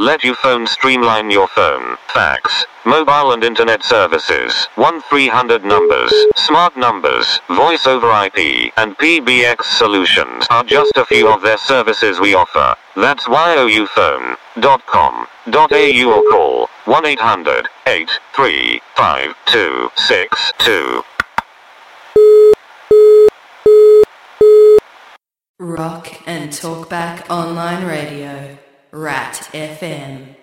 Let Ufone streamline your phone, fax, mobile and internet services. 1-300 numbers, smart numbers, voice over IP, and PBX solutions are just a few of their services we offer. That's youfone.com.au or call 1-800-835-262. Rock and Talkback Online Radio, Rat FM.